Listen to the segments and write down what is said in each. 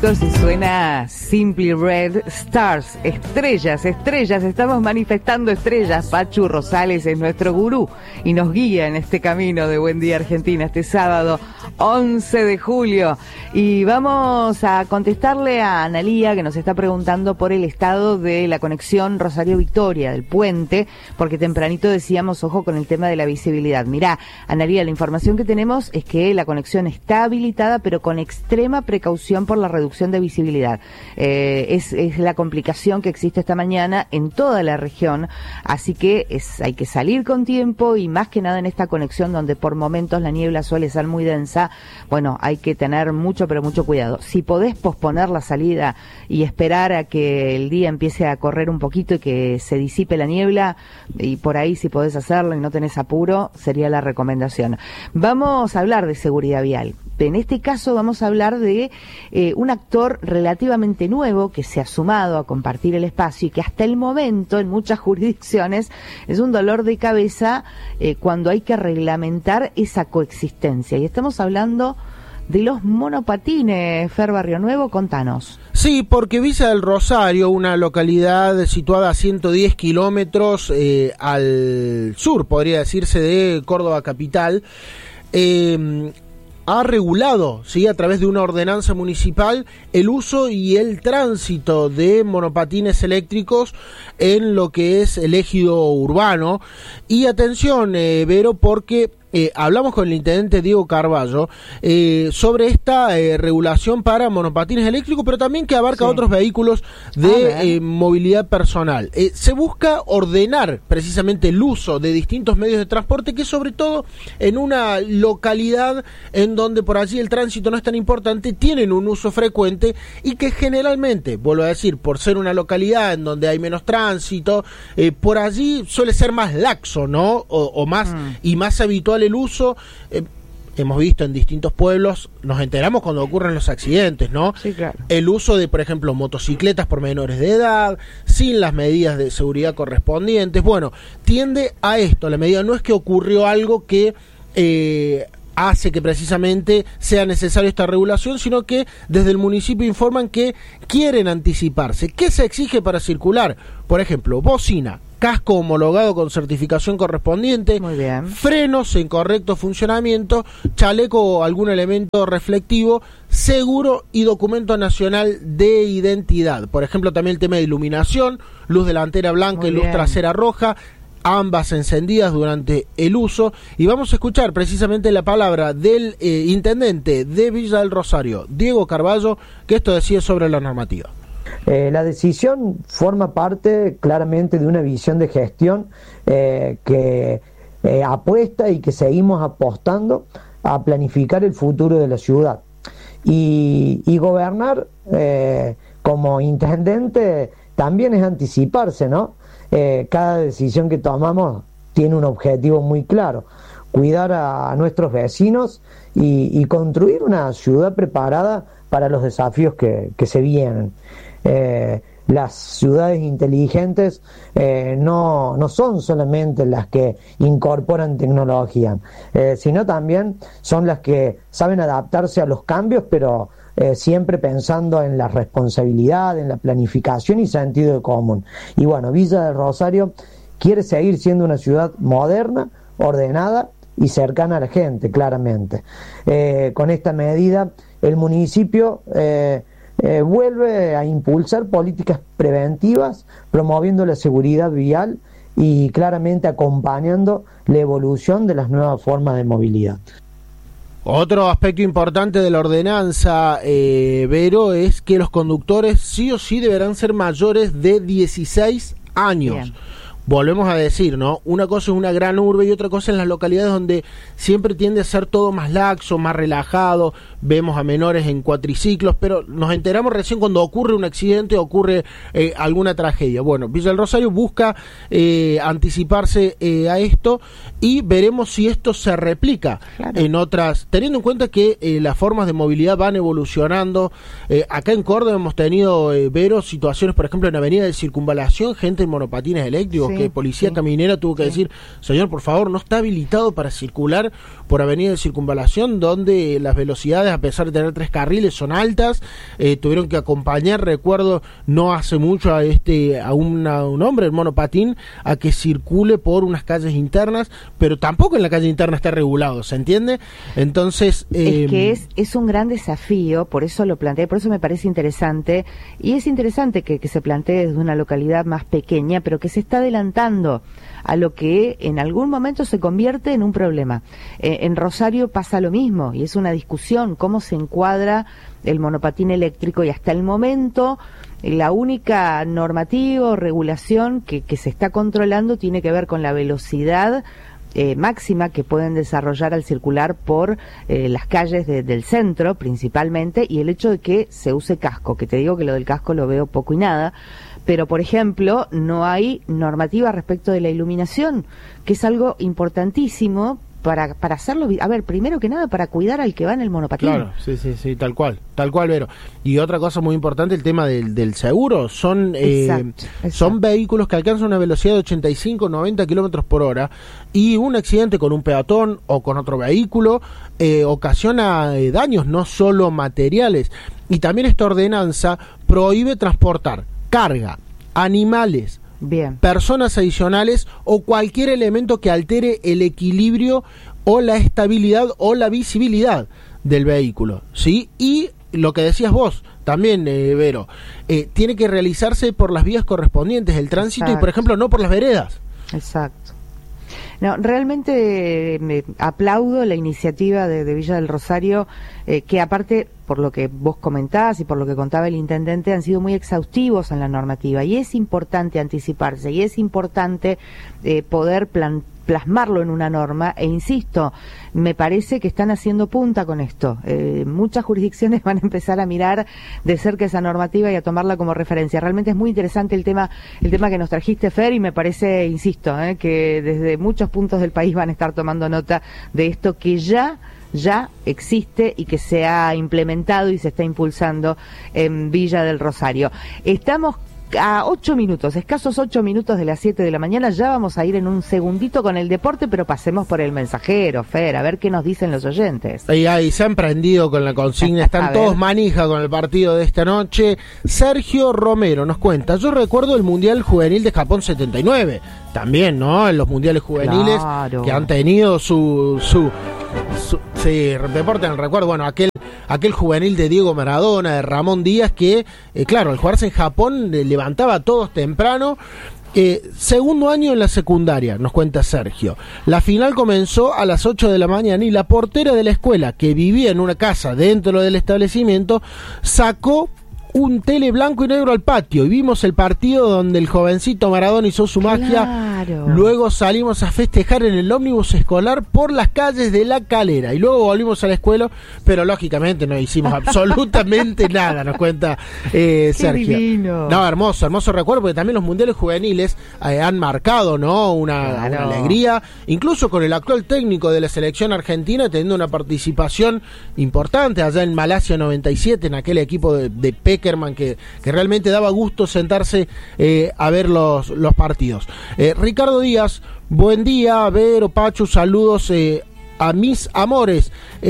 minutos y suena Simply Red Stars. Estrellas, estrellas, estamos manifestando estrellas. Pachu Rosales es nuestro gurú y nos guía en este camino de Buen Día Argentina este sábado 11 de julio. Y vamos a contestarle a Analía, que nos está preguntando por el estado de la conexión Rosario-Victoria, del puente, porque tempranito decíamos, ojo con el tema de la visibilidad. Mirá, Analía, la información que tenemos es que la conexión está habilitada, pero con extrema precaución por la reducción de visibilidad. Es la complicación que existe esta mañana en toda la región, así que hay que salir con tiempo y más que nada en esta conexión donde por momentos la niebla suele ser muy densa. Bueno, hay que tener mucho, pero mucho cuidado. Si podés posponer la salida y esperar a que el día empiece a correr un poquito y que se disipe la niebla, y por ahí si podés hacerlo y no tenés apuro, sería la recomendación. Vamos a hablar de seguridad vial. En este caso vamos a hablar de un actor relativamente nuevo que se ha sumado a compartir el espacio y que hasta el momento en muchas jurisdicciones es un dolor de cabeza cuando hay que reglamentar esa coexistencia. Y estamos hablando de los monopatines. Fer Barrio Nuevo, contanos. Sí, porque Villa del Rosario, una localidad situada a 110 kilómetros al sur, podría decirse, de Córdoba capital, ha regulado, ¿sí?, a través de una ordenanza municipal el uso y el tránsito de monopatines eléctricos en lo que es el ejido urbano. Y atención, Vero, porque hablamos con el intendente Diego Carballo sobre esta regulación para monopatines eléctricos, pero también que abarca otros vehículos de movilidad personal. Se busca ordenar precisamente el uso de distintos medios de transporte, que sobre todo en una localidad en donde por allí el tránsito no es tan importante, tienen un uso frecuente y que generalmente, vuelvo a decir, por ser una localidad en donde hay menos tránsito, por allí suele ser más laxo, ¿no? O más y más habitual el uso. Hemos visto en distintos pueblos, nos enteramos cuando ocurren los accidentes, ¿no? Sí, claro. El uso de, por ejemplo, motocicletas por menores de edad, sin las medidas de seguridad correspondientes. Bueno, tiende a esto. La medida no es que ocurrió algo que hace que precisamente sea necesaria esta regulación, sino que desde el municipio informan que quieren anticiparse. ¿Qué se exige para circular? Por ejemplo, bocina, casco homologado con certificación correspondiente, frenos en correcto funcionamiento, chaleco o algún elemento reflectivo, seguro y documento nacional de identidad. Por ejemplo, también el tema de iluminación, luz delantera blanca y luz trasera roja, ambas encendidas durante el uso. Y vamos a escuchar precisamente la palabra del intendente de Villa del Rosario, Diego Carballo, que esto decía sobre la normativa. La decisión forma parte claramente de una visión de gestión que apuesta y que seguimos apostando a planificar el futuro de la ciudad. Y gobernar como intendente también es anticiparse, ¿no? Cada decisión que tomamos tiene un objetivo muy claro: cuidar a nuestros vecinos y construir una ciudad preparada para los desafíos que se vienen. Las ciudades inteligentes no son solamente las que incorporan tecnología, sino también son las que saben adaptarse a los cambios, pero siempre pensando en la responsabilidad, en la planificación y sentido común. Y bueno, Villa del Rosario quiere seguir siendo una ciudad moderna, ordenada y cercana a la gente, claramente. Con esta medida, el municipio vuelve a impulsar políticas preventivas, promoviendo la seguridad vial y claramente acompañando la evolución de las nuevas formas de movilidad. Otro aspecto importante de la ordenanza, Vero, es que los conductores sí o sí deberán ser mayores de 16 años. Bien. Volvemos a decir, ¿no? Una cosa es una gran urbe y otra cosa en las localidades donde siempre tiende a ser todo más laxo, más relajado. Vemos a menores en cuatriciclos, pero nos enteramos recién cuando ocurre un accidente, ocurre alguna tragedia. Bueno, Villa del Rosario busca anticiparse a esto y veremos si esto se replica en otras, teniendo en cuenta que las formas de movilidad van evolucionando. Acá en Córdoba hemos tenido, Vero, situaciones, por ejemplo, en Avenida de Circunvalación, gente en monopatines eléctricos que Policía Caminera tuvo que decir, señor, por favor, no está habilitado para circular por Avenida de Circunvalación, donde las velocidades, a pesar de tener 3 carriles, son altas. Tuvieron que acompañar, recuerdo, no hace mucho a un hombre en monopatín a que circule por unas calles internas, pero tampoco en la calle interna está regulado, ¿se entiende? Entonces... es que es un gran desafío, por eso lo planteé, por eso me parece interesante, y es interesante que se plantee desde una localidad más pequeña, pero que se está adelantando a lo que en algún momento se convierte en un problema. En Rosario pasa lo mismo, y es una discusión, cómo se encuadra el monopatín eléctrico, y hasta el momento la única normativa o regulación que se está controlando tiene que ver con la velocidad máxima que pueden desarrollar al circular por las calles del centro principalmente, y el hecho de que se use casco, que te digo que lo del casco lo veo poco y nada, pero por ejemplo no hay normativa respecto de la iluminación, que es algo importantísimo para hacerlo, a ver, primero que nada para cuidar al que va en el monopatín. Claro, sí, tal cual, Vero. Y otra cosa muy importante, el tema del seguro. Son son vehículos que alcanzan una velocidad de 85, 90 kilómetros por hora, y un accidente con un peatón o con otro vehículo ocasiona daños no solo materiales. Y también esta ordenanza prohíbe transportar carga, animales, personas adicionales o cualquier elemento que altere el equilibrio o la estabilidad o la visibilidad del vehículo, ¿sí? Y lo que decías vos también, Vero, tiene que realizarse por las vías correspondientes del tránsito. Exacto. Y por ejemplo no por las veredas. Exacto. No, realmente me aplaudo la iniciativa de Villa del Rosario, que aparte, por lo que vos comentás y por lo que contaba el intendente, han sido muy exhaustivos en la normativa, y es importante anticiparse, y es importante poder plasmarlo en una norma, e insisto, me parece que están haciendo punta con esto. Muchas jurisdicciones van a empezar a mirar de cerca esa normativa y a tomarla como referencia. Realmente es muy interesante el tema que nos trajiste, Fer, y me parece, insisto, que desde muchos puntos del país van a estar tomando nota de esto que ya existe y que se ha implementado y se está impulsando en Villa del Rosario. Estamos a 8 minutos, escasos 8 minutos de las 7 de la mañana. Ya vamos a ir en un segundito con el deporte, pero pasemos por el mensajero, Fer, a ver qué nos dicen los oyentes. Ahí se han prendido con la consigna, están todos manija con el partido de esta noche. Sergio Romero nos cuenta: yo recuerdo el Mundial Juvenil de Japón 79, también, ¿no? En los mundiales juveniles, claro, que han tenido su deporte en el recuerdo. Bueno, aquel juvenil de Diego Maradona, de Ramón Díaz, que, claro, al jugarse en Japón levantaba a todos temprano. Segundo año en la secundaria, nos cuenta Sergio. La final comenzó a las 8 de la mañana y la portera de la escuela, que vivía en una casa dentro del establecimiento, sacó un tele blanco y negro al patio y vimos el partido donde el jovencito Maradona hizo su magia. Claro. Luego salimos a festejar en el ómnibus escolar por las calles de La Calera y luego volvimos a la escuela, pero lógicamente no hicimos absolutamente nada, nos cuenta Sergio. Divino. No, hermoso recuerdo, porque también los mundiales juveniles han marcado, ¿no? Una alegría, incluso con el actual técnico de la selección argentina teniendo una participación importante allá en Malasia 97, en aquel equipo de Peckerman que realmente daba gusto sentarse a ver los partidos. Ricardo Díaz, buen día, Vero, Pachu, saludos a mis amores,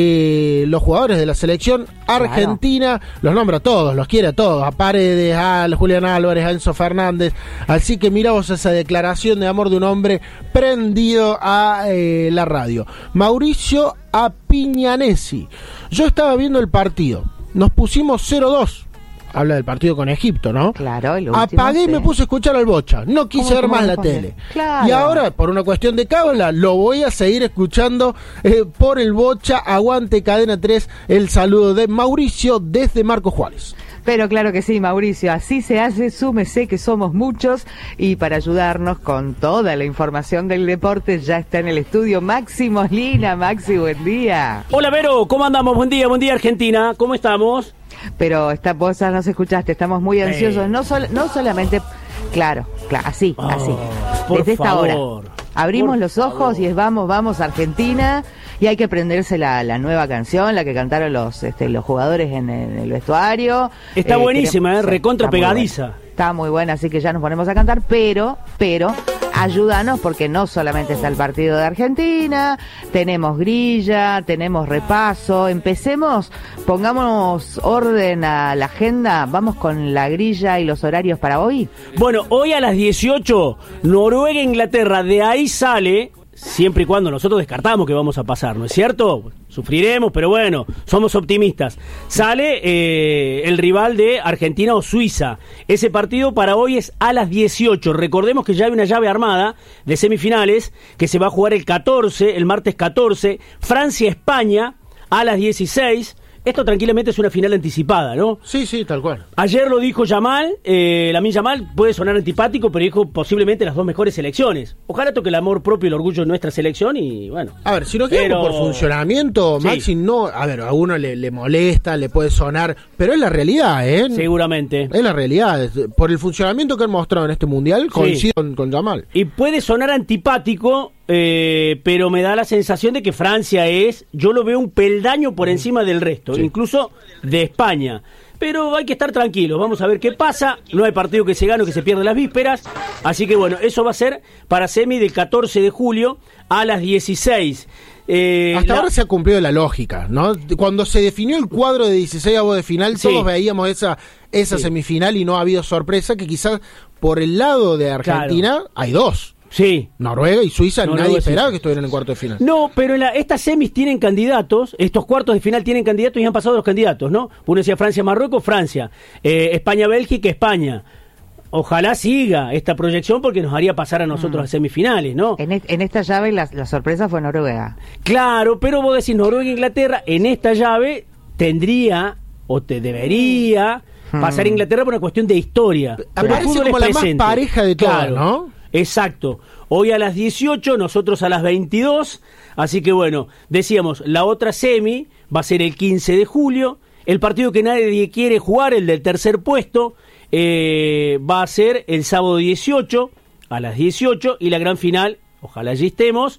los jugadores de la selección argentina, claro, los nombra a todos, los quiere a todos, a Paredes, a Julián Álvarez, a Enzo Fernández, así que miramos esa declaración de amor de un hombre prendido a la radio. Mauricio Apiñanesi, yo estaba viendo el partido, nos pusimos 0-2, habla del partido con Egipto, ¿no? Claro. Apagué y me puse a escuchar al Bocha. No quise ver más la tele. Claro. Y ahora, por una cuestión de cábala, lo voy a seguir escuchando por el Bocha. Aguante Cadena 3. El saludo de Mauricio desde Marcos Juárez. Pero claro que sí, Mauricio, así se hace, súmese que somos muchos, y para ayudarnos con toda la información del deporte ya está en el estudio Maxi Molina. Maxi, buen día. Hola Vero, ¿cómo andamos? Buen día Argentina, ¿cómo estamos? Pero vos ya nos escuchaste, estamos muy ansiosos, no solamente, claro, así, desde esta hora. Abrimos los ojos y es vamos Argentina, y hay que aprenderse la nueva canción, la que cantaron los jugadores en el vestuario. Está buenísima, recontra pegadiza. Está muy buena, así que ya nos ponemos a cantar, pero ayúdanos, porque no solamente está el partido de Argentina, tenemos grilla, tenemos repaso. Empecemos, pongamos orden a la agenda, vamos con la grilla y los horarios para hoy. Bueno, hoy a las 18, Noruega-Inglaterra, de ahí sale, siempre y cuando nosotros descartamos que vamos a pasar, ¿no es cierto? Sufriremos, pero bueno, somos optimistas. Sale el rival de Argentina o Suiza. Ese partido para hoy es a las 18. Recordemos que ya hay una llave armada de semifinales que se va a jugar el martes 14. Francia-España a las 16. Esto tranquilamente es una final anticipada, ¿no? Sí, tal cual. Ayer lo dijo Yamal, Lamine Yamal, puede sonar antipático, pero dijo posiblemente las dos mejores selecciones. Ojalá toque el amor propio y el orgullo de nuestra selección y bueno. A ver, si no quedamos por funcionamiento, sí. Maxi, no, a ver, a uno le molesta, le puede sonar, pero es la realidad, ¿eh? Seguramente. Es la realidad. Por el funcionamiento que han mostrado en este mundial, coincido con Yamal. Y puede sonar antipático, pero me da la sensación de que Francia yo lo veo un peldaño por encima del resto, incluso de España. Pero hay que estar tranquilos, vamos a ver qué pasa. No hay partido que se gane o que se pierda las vísperas. Así que bueno, eso va a ser para semi del 14 de julio a las 16. Hasta ahora se ha cumplido la lógica, ¿no? Cuando se definió el cuadro de 16avos de final, todos veíamos esa semifinal y no ha habido sorpresa, que quizás por el lado de Argentina hay dos. Sí. Noruega y Suiza, nadie esperaba que estuvieran en cuarto de final. No, pero estas semis tienen candidatos, estos cuartos de final tienen candidatos y han pasado los candidatos, ¿no? Uno decía Francia-Marruecos, Francia. España-Bélgica, España. Ojalá siga esta proyección porque nos haría pasar a nosotros a semifinales, ¿no? En esta llave la sorpresa fue Noruega. Claro, pero vos decís Noruega-Inglaterra, en esta llave tendría o te debería pasar a Inglaterra por una cuestión de historia. Aparece como la más pareja de todas, ¿no? Exacto. Hoy a las 18, nosotros a las 22. Así que bueno, decíamos, la otra semi va a ser el 15 de julio. El partido que nadie quiere jugar, el del tercer puesto, va a ser el sábado 18 a las 18. Y la gran final, ojalá allí estemos,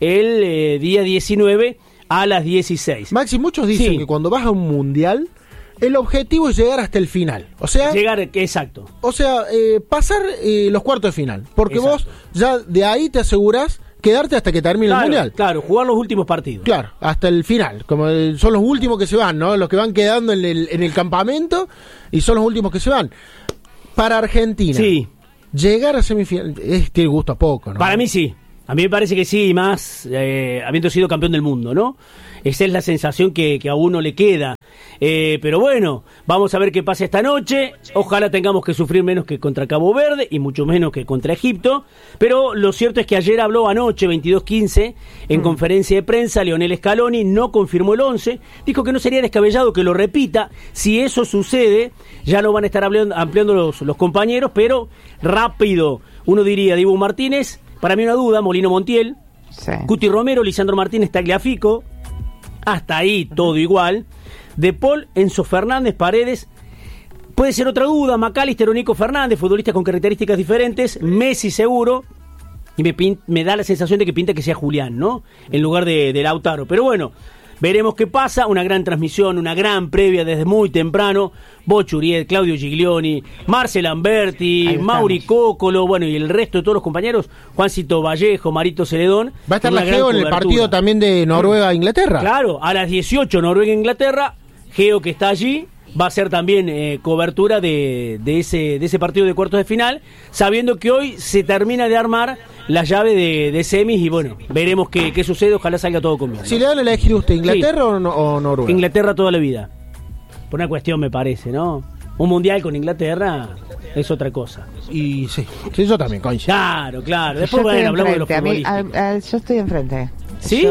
el día 19 a las 16. Maxi, muchos dicen que cuando vas a un mundial, el objetivo es llegar hasta el final. O sea, exacto. O sea, pasar los cuartos de final. Porque vos ya de ahí te asegurás quedarte hasta que termine el mundial. Claro, jugar los últimos partidos. Claro, hasta el final. Como son los últimos que se van, ¿no? Los que van quedando en el campamento y son los últimos que se van. Para Argentina, llegar a semifinal tiene gusto a poco, ¿no? Para mí sí. A mí me parece que sí, más habiendo sido campeón del mundo, ¿no? Esa es la sensación que a uno le queda. Pero bueno, vamos a ver qué pasa esta noche. Ojalá tengamos que sufrir menos que contra Cabo Verde y mucho menos que contra Egipto. Pero lo cierto es que ayer habló anoche, 22:15, en conferencia de prensa, Lionel Scaloni no confirmó el 11. Dijo que no sería descabellado que lo repita. Si eso sucede, ya no van a estar ampliando los compañeros, pero rápido. Uno diría Dibu Martínez, para mí una duda, Molino Montiel, Cuti Romero, Lisandro Martínez, Tagliafico. Hasta ahí todo igual. De Paul, Enzo Fernández, Paredes. Puede ser otra duda, McAllister o Nico Fernández, futbolistas con características diferentes. Messi seguro. Y me da la sensación de que pinta que sea Julián, ¿no? En lugar de Lautaro. Pero bueno, veremos qué pasa. Una gran transmisión, una gran previa desde muy temprano. Bocho Uriel, Claudio Giglioni, Marcel Lamberti, Mauri Cócolo, bueno, y el resto de todos los compañeros, Juancito Vallejo, Marito Celedón. Va a estar la Geo en el partido también de Noruega-Inglaterra. Claro, a las 18 Noruega-Inglaterra, Geo que está allí, va a ser también cobertura de ese partido de cuartos de final, sabiendo que hoy se termina de armar la llave de semis y bueno, veremos qué sucede, ojalá salga todo conmigo. Si le dan a elegir usted, ¿Inglaterra o Noruega? Inglaterra toda la vida. Por una cuestión me parece, ¿no? Un mundial con Inglaterra es otra cosa. Y sí, yo también coincido. Claro. Después hablamos de los futbolistas. Yo estoy enfrente. ¿Sí?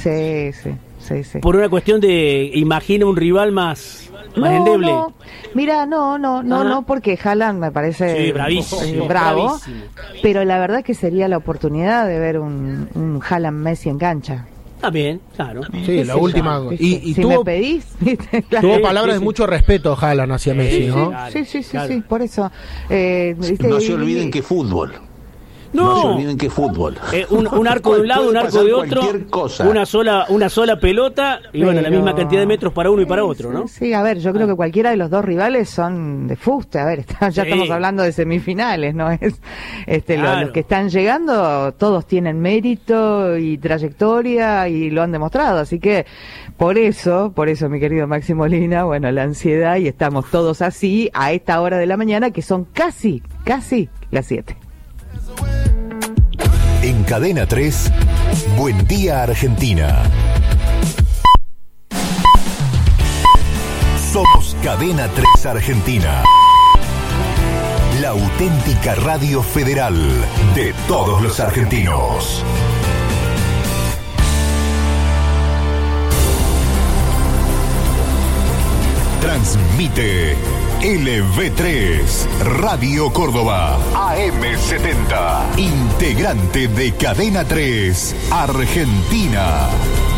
Sí. Por una cuestión de, imagina un rival más endeble. No. Mira, no, porque Haaland me parece bravísimo, bravo, bravísimo. Pero la verdad que sería la oportunidad de ver un Haaland Messi en cancha. Bien, claro. Sí, la última. Y si tuvo, me pedís, tuvo palabras de mucho respeto Haaland hacia Messi, ¿no? Sí, por eso. No se olviden que fútbol. No se olviden que es fútbol. Un arco de un lado, un arco de otro, cosa. una sola pelota y bueno, la misma cantidad de metros para uno y para otro, ¿no? Sí, a ver, yo creo que cualquiera de los dos rivales son de fuste. A ver, ya estamos hablando de semifinales, ¿no? Es Claro. Los que están llegando, todos tienen mérito y trayectoria y lo han demostrado, así que por eso, mi querido Maxi Molina, bueno, la ansiedad, y estamos todos así a esta hora de la mañana, que son casi las 7. En Cadena 3, Buen Día Argentina. Somos Cadena 3 Argentina. La auténtica radio federal de todos los argentinos. Transmite LV3 Radio Córdoba AM70, integrante de Cadena 3 Argentina.